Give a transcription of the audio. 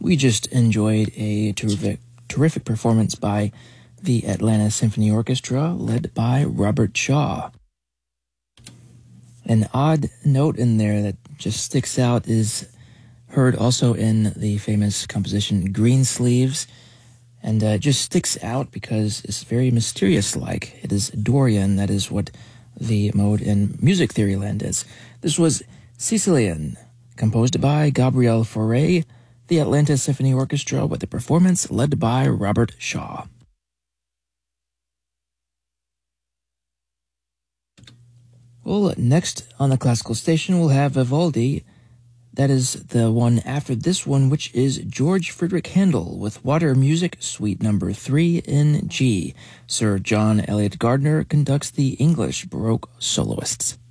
We just enjoyed a terrific performance by the Atlanta Symphony Orchestra, led by Robert Shaw. An odd note in there that just sticks out is heard also in the famous composition Greensleeves, and it just sticks out because it's very mysterious-like. It is Dorian, that is what the mode in music theory land is. This was Sicilian, composed by Gabriel Fauré, the Atlanta Symphony Orchestra, with a performance led by Robert Shaw. Well, next on the classical station, we'll have Vivaldi. That is the one after this one, which is George Friedrich Handel with Water Music Suite Number 3 in G. Sir John Eliot Gardiner conducts the English Baroque soloists.